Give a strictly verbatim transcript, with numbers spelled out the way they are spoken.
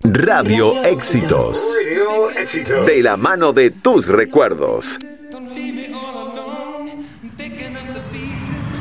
Radio Éxitos. De la mano de tus recuerdos.